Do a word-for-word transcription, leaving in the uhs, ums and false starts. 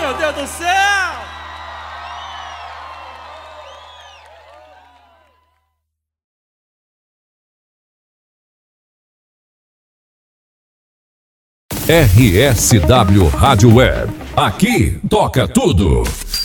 meu Deus do céu! R S W Rádio Web. Aqui toca tudo.